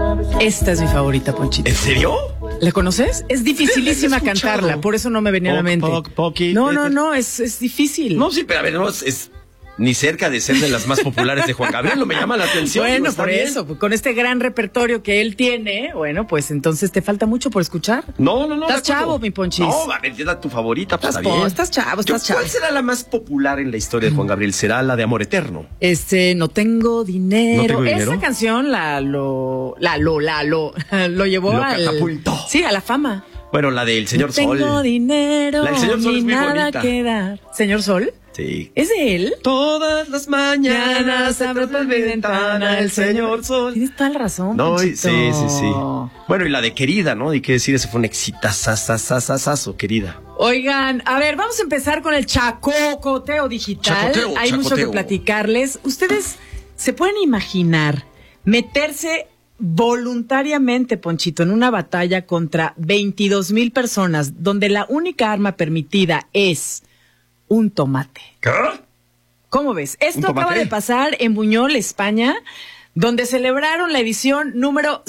Esta es mi favorita, Ponchito. ¿En serio? ¿La conoces? Es dificilísima cantarla, por eso no me venía a la mente. No, es difícil. No, sí, pero a ver, no, es ni cerca de ser de las más populares de Juan Gabriel, no me llama la atención. Bueno, por eso, con este gran repertorio que él tiene, bueno, pues entonces te falta mucho por escuchar. No. Estás chavo, mi Ponchis. No, a ver, ya da tu favorita, pues está bien. Estás chavo. ¿Cuál será la más popular en la historia de Juan Gabriel? ¿Será la de Amor Eterno? No tengo dinero. ¿No tengo dinero? Esa canción lo llevó Lo al... catapultó. Sí, a la fama. Bueno, la del Señor Sol. No tengo dinero, La del Señor Sol ni es muy nada bonita. que dar. ¿Señor Sol? Sí. ¿Es de él? Todas las mañanas abre mi ventana el Señor Sol. Tienes toda la razón, No, Ponchito. sí. Bueno, y la de Querida, ¿no? ¿Y qué decir? Ese fue un exitazazazazazo, Querida. Oigan, a ver, vamos a empezar con el chacocoteo digital. Hay mucho que platicarles. Ustedes se pueden imaginar meterse voluntariamente, Ponchito, en una batalla contra 22,000 personas, donde la única arma permitida es un tomate. ¿Qué? ¿Cómo ves? Esto acaba de pasar en Buñol, España, donde celebraron la edición número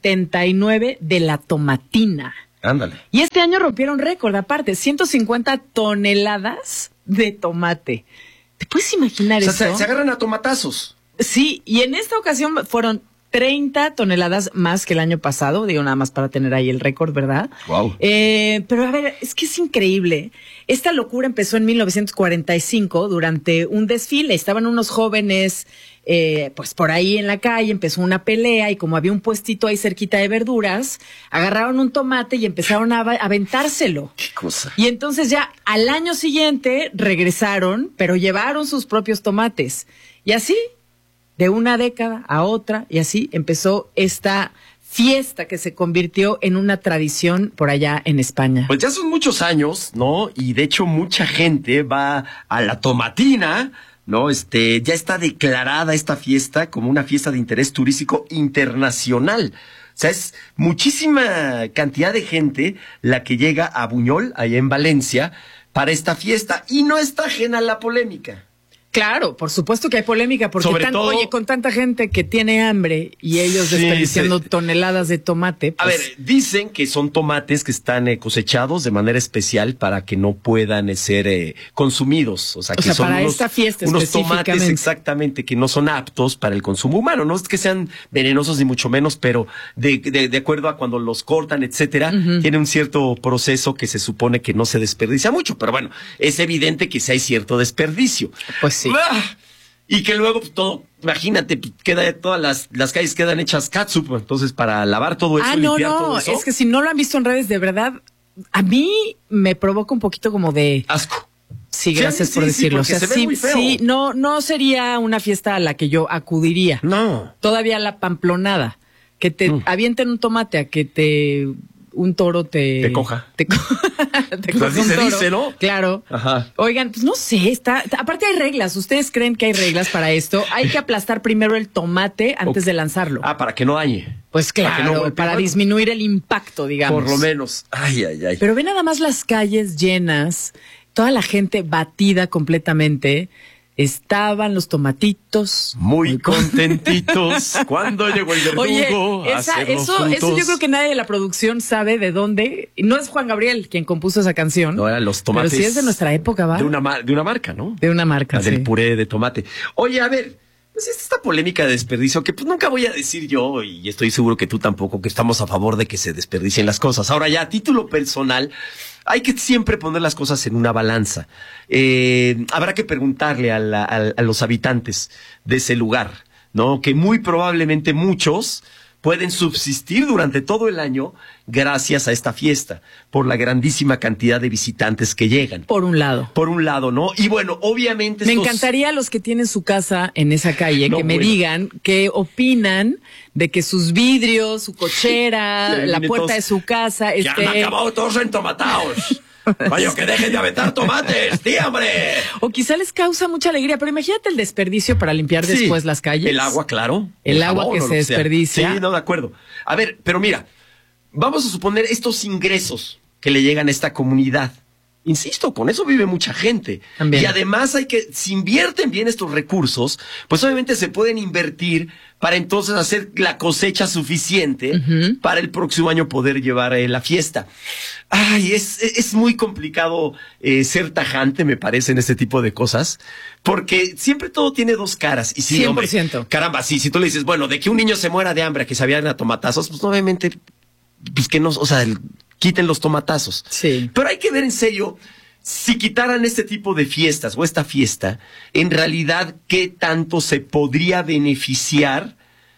79 de la tomatina. Ándale. Y este año rompieron récord, aparte, 150 toneladas de tomate. ¿Te puedes imaginar eso? O sea, se agarran a tomatazos. Sí, y en esta ocasión fueron 30 toneladas más que el año pasado, digo nada más para tener ahí el récord, ¿verdad? Wow. Pero a ver, es que es increíble. Esta locura empezó en 1945 durante un desfile. Estaban unos jóvenes, pues por ahí en la calle, empezó una pelea y como había un puestito ahí cerquita de verduras, agarraron un tomate y empezaron a aventárselo. Qué cosa. Y entonces ya al año siguiente regresaron, pero llevaron sus propios tomates. Y así, de una década a otra, y así empezó esta fiesta que se convirtió en una tradición por allá en España. Pues ya son muchos años, ¿no? Y de hecho mucha gente va a la tomatina, ¿no? Ya está declarada esta fiesta como una fiesta de interés turístico internacional. O sea, es muchísima cantidad de gente la que llega a Buñol, allá en Valencia, para esta fiesta. Y no está ajena a la polémica. Claro, por supuesto que hay polémica, porque oye, con tanta gente que tiene hambre y ellos desperdiciando toneladas de tomate. Pues... A ver, dicen que son tomates que están cosechados de manera especial para que no puedan ser consumidos. O sea, que son para esta fiesta unos tomates exactamente que no son aptos para el consumo humano. No es que sean venenosos ni mucho menos, pero de acuerdo a cuando los cortan, etcétera, tiene un cierto proceso que se supone que no se desperdicia mucho. Pero bueno, es evidente que sí hay cierto desperdicio. Pues sí. Y que luego pues, todo, imagínate, queda todas las calles quedan hechas catsup, entonces para lavar todo eso, limpiar todo eso. Es que si no lo han visto en redes, de verdad, a mí me provoca un poquito como de asco. Sí, gracias por decirlo. O sea, sí, no sería una fiesta a la que yo acudiría. No. Todavía la pamplonada, que te avienten un tomate a que un toro te coja. Te coja así un se toro. dice, ¿no? Claro. Ajá. Oigan, pues no sé, aparte hay reglas. ¿Ustedes creen que hay reglas para esto? Hay que aplastar primero el tomate antes de lanzarlo. Para que no dañe. Pues claro, para disminuir el impacto, digamos. Por lo menos. Ay. Pero ve nada más las calles llenas, toda la gente batida completamente. Estaban los tomatitos muy contentitos cuando llegó el verdugo. Oye, eso yo creo que nadie de la producción sabe de dónde. No es Juan Gabriel quien compuso esa canción. No, eran los tomates. Pero sí es de nuestra época, ¿va? De una marca, ¿no? De una marca, Del puré de tomate. Oye, a ver, pues esta polémica de desperdicio que pues nunca voy a decir yo, y estoy seguro que tú tampoco, que estamos a favor de que se desperdicien las cosas. Ahora ya, a título personal, hay que siempre poner las cosas en una balanza. Habrá que preguntarle a los habitantes de ese lugar, ¿no? Que muy probablemente muchos pueden subsistir durante todo el año gracias a esta fiesta, por la grandísima cantidad de visitantes que llegan. Por un lado, ¿no? Y bueno, obviamente me encantaría a los que tienen su casa en esa calle que me digan qué opinan de que sus vidrios, su cochera, la puerta de su casa ya han acabado todos entomatados. Vaya, que dejen de aventar tomates, ¡sí, hombre! O quizá les causa mucha alegría, pero imagínate el desperdicio para limpiar después las calles. El agua, claro. El agua que se desperdicia. Sí, no, de acuerdo. A ver, pero mira, vamos a suponer estos ingresos que le llegan a esta comunidad, Insisto, con eso vive mucha gente. También. Y además si invierten bien estos recursos, pues obviamente se pueden invertir para entonces hacer la cosecha suficiente para el próximo año poder llevar la fiesta. Ay, es muy complicado ser tajante, me parece, en este tipo de cosas, porque siempre todo tiene dos caras. Y sí, 100%. Hombre, caramba, sí, si tú le dices, bueno, de que un niño se muera de hambre, que se avienten a tomatazos, pues obviamente, pues que no, o sea, quiten los tomatazos. Sí. Pero hay que ver en serio, si quitaran este tipo de fiestas o esta fiesta, en realidad, ¿qué tanto se podría beneficiar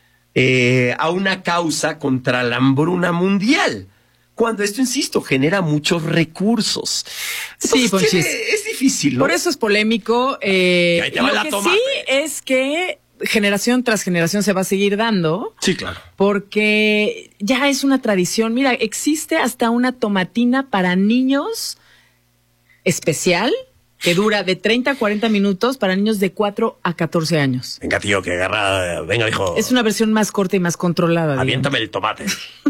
a una causa contra la hambruna mundial? Cuando esto, insisto, genera muchos recursos. Sí, Entonces, es difícil, ¿no? Por eso es polémico. Ahí te va lo la que tomate. sí es que generación tras generación se va a seguir dando. Sí, claro. Porque ya es una tradición. Mira, existe hasta una tomatina para niños especial que dura de 30 a 40 minutos para niños de 4 a 14 años. Venga, tío, que agarra. Venga, hijo. Es una versión más corta y más controlada. Aviéntame el tomate.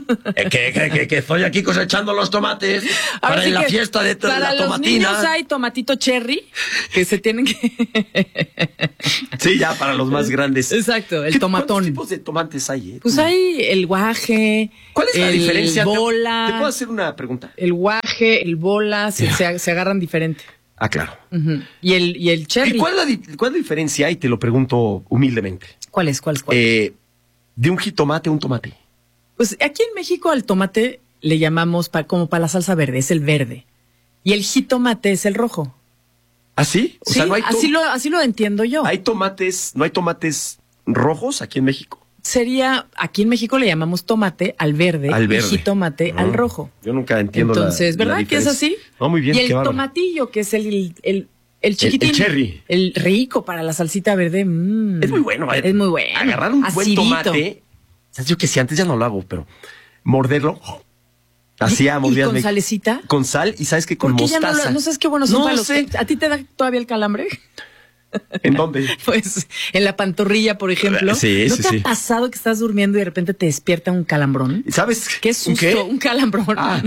que estoy aquí cosechando los tomates para en la fiesta de la tomatina. Para los niños hay tomatito cherry que se tienen que... Sí, ya para los más grandes. Exacto, el tomatón. ¿Cuántos tipos de tomates hay? Pues hay el guaje. ¿Cuál es la diferencia? Bola. ¿Te puedo hacer una pregunta? El guaje, el bola, se agarran diferente. Ah, claro. Y el cherry. ¿Y cuál es la diferencia? Y te lo pregunto humildemente. ¿Cuál es? De un jitomate a un tomate. Pues aquí en México al tomate le llamamos como para la salsa verde, es el verde. Y el jitomate es el rojo. ¿Ah, sí? O sea, no hay así lo entiendo yo. ¿no hay tomates rojos aquí en México? Aquí en México le llamamos tomate al verde. Y jitomate al rojo. Yo nunca entiendo. Entonces, ¿verdad la que es así? No, muy bien. Y el tomatillo, que es el chiquitín. El cherry. El rico para la salsita verde. Es muy bueno. Es muy bueno. Agarrar un buen tomate. ¿Sabes? Yo que sí, antes ya no lo hago, pero morderlo. Así a morder. ¿Y con salecita? Con sal y ¿sabes qué? Con mostaza. No sabes qué bueno son para los... ¿A ti te da todavía el calambre? ¿En dónde? Pues en la pantorrilla, por ejemplo. Sí, ¿No te ha pasado que estás durmiendo y de repente te despierta un calambrón? ¿Sabes qué susto? Un calambrón.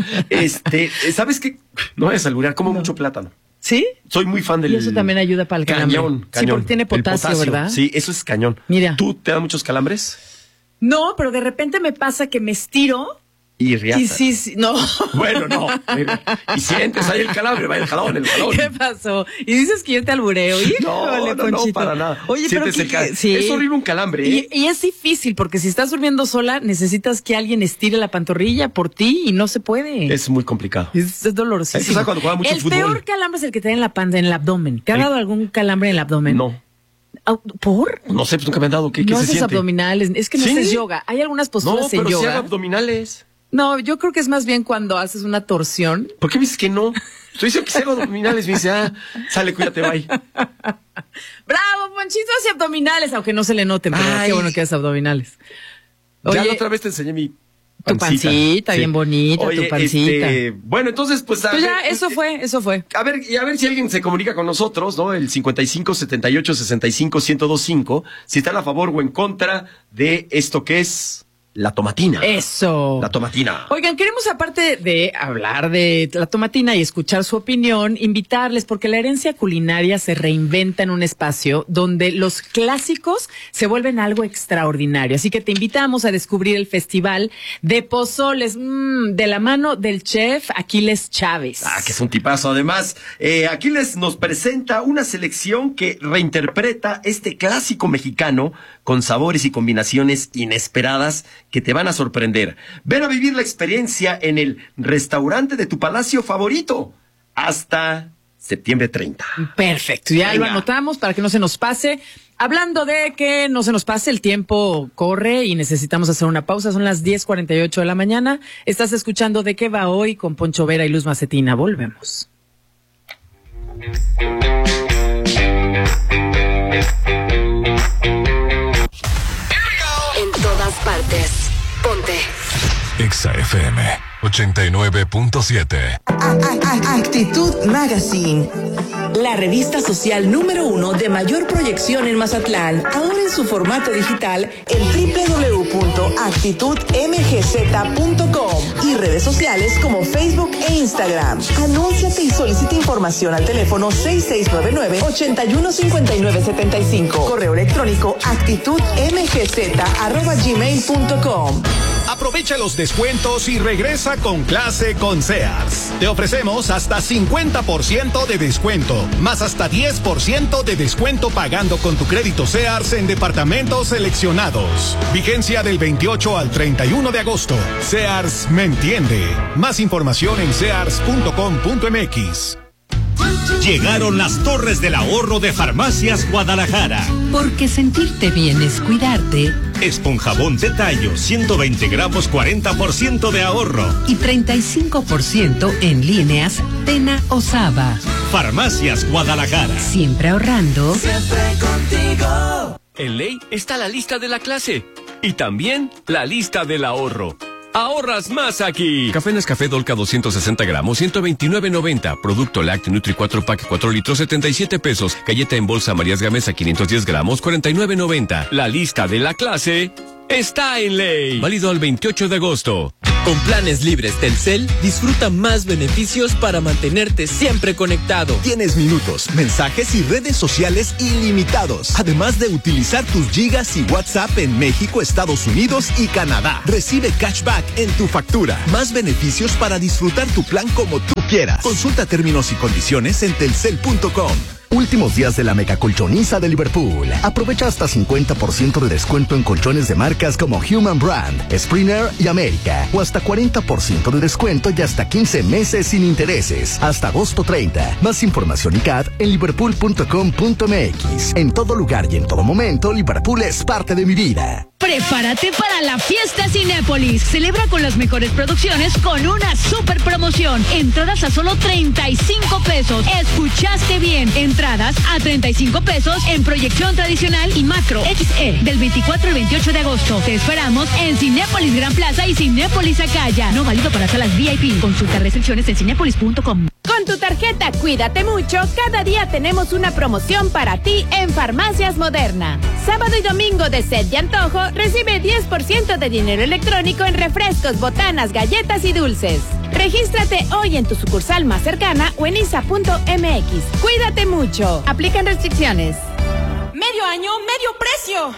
¿Sabes qué? No voy a alburear, como mucho plátano. ¿Sí? Soy muy fan del... Y eso también ayuda para el calambre. Cañón. Sí, porque tiene potasio, ¿verdad? Sí, eso es cañón. Mira. ¿Tú te dan muchos calambres? No, pero de repente me pasa que me estiro... Y riata. Y sí, no. Bueno, no. Y sientes ahí el calambre, va el jalón. ¿Qué pasó? Y dices que yo te albureo. No, para nada. Oye, sientes pero sí. Es horrible un calambre. Y es difícil porque si estás durmiendo sola necesitas que alguien estire la pantorrilla por ti y no se puede. Es muy complicado. Es dolorosísimo. Es que cuando juega mucho fútbol. El peor calambre es el que te da en la panza, en el abdomen. ¿Te ha dado algún calambre en el abdomen? No. ¿Por? No sé, pues nunca me han dado. ¿Qué no se haces siente? Abdominales. Es que no haces yoga. Hay algunas posturas en yoga. No, pero sí hago abdominales. No, yo creo que es más bien cuando haces una torsión. ¿Por qué me dices que no? Estoy diciendo que si hago abdominales. Me dice, sale, cuídate, bye. ¡Bravo, Ponchito! Hace abdominales, aunque no se le noten, pero qué bueno que haces abdominales. Oye, ya la otra vez te enseñé mi pancita. Tu pancita, sí. Bien bonita. Oye, tu pancita. Bueno, entonces, pues ya, eso fue. A ver si alguien se comunica con nosotros, ¿no? El 55 78 65 1025, si están a favor o en contra de esto que es la tomatina. Eso. La tomatina. Oigan, queremos, aparte de hablar de la tomatina y escuchar su opinión, invitarles, porque la herencia culinaria se reinventa en un espacio donde los clásicos se vuelven algo extraordinario. Así que te invitamos a descubrir el Festival de Pozoles, de la mano del chef Aquiles Chávez. Que es un tipazo. Además, Aquiles nos presenta una selección que reinterpreta este clásico mexicano con sabores y combinaciones inesperadas que te van a sorprender. Ven a vivir la experiencia en el restaurante de tu palacio favorito hasta septiembre 30. Perfecto, ya lo anotamos para que no se nos pase. Hablando de que no se nos pase, el tiempo corre y necesitamos hacer una pausa. Son las 10:48 de la mañana. Estás escuchando ¿De qué va hoy? Con Poncho Vera y Luz Macetina. Volvemos. En todas partes. Ponte. Exa FM 89.7. Actitud Magazine. la revista social número 1 de mayor proyección en Mazatlán, ahora en su formato digital en www.actitudmgz.com y redes sociales como Facebook e Instagram. Anúnciate y solicita información al teléfono 6699-815975. Correo electrónico actitudmgz@gmail.com. Aprovecha los descuentos y regresa con clase con Sears. Te ofrecemos hasta 50% de descuento, más hasta 10% de descuento pagando con tu crédito Sears en departamentos seleccionados. Vigencia del 28 al 31 de agosto. Sears me entiende. Más información en sears.com.mx. Llegaron las Torres del Ahorro de Farmacias Guadalajara. Porque sentirte bien es cuidarte. Esponjabón de tallo, 120 gramos, 40% de ahorro. Y 35% en líneas Tena o Saba. Farmacias Guadalajara. Siempre ahorrando. Siempre contigo. En Ley está la lista de la clase. Y también la lista del ahorro. ¡Ahorras más aquí! Café Nescafé Dolca 260 gramos, 129.90. Producto Lácteo Nutri 4 Pack 4 litros, 77 pesos. Galleta en bolsa Marías Gamesa 510 gramos, 49.90. La lista de la clase está en Ley. Válido al 28 de agosto. Con planes libres Telcel, disfruta más beneficios para mantenerte siempre conectado. Tienes minutos, mensajes y redes sociales ilimitados, además de utilizar tus gigas y WhatsApp en México, Estados Unidos y Canadá. Recibe cashback en tu factura. Más beneficios para disfrutar tu plan como tú quieras. Consulta términos y condiciones en telcel.com. Últimos días de la mega colchoniza de Liverpool. Aprovecha hasta 50% de descuento en colchones de marcas como Human Brand, Springer y América. O hasta 40% de descuento y hasta 15 meses sin intereses. Hasta agosto 30. Más información y CAD en liverpool.com.mx. En todo lugar y en todo momento, Liverpool es parte de mi vida. Prepárate para la fiesta Cinépolis. Celebra con las mejores producciones con una super promoción. Entradas a solo 35 pesos. Escuchaste bien. Entradas a 35 pesos en proyección tradicional y macro XE del 24 al 28 de agosto. Te esperamos en Cinépolis Gran Plaza y Cinépolis Acaya. No válido para salas VIP. Consulta restricciones en cinépolis.com. Con tu tarjeta Cuídate Mucho, cada día tenemos una promoción para ti en Farmacias Moderna. Sábado y domingo de sed y antojo, recibe 10% de dinero electrónico en refrescos, botanas, galletas y dulces. Regístrate hoy en tu sucursal más cercana o en isa.mx. Cuídate mucho. Aplican restricciones. Medio año, medio precio.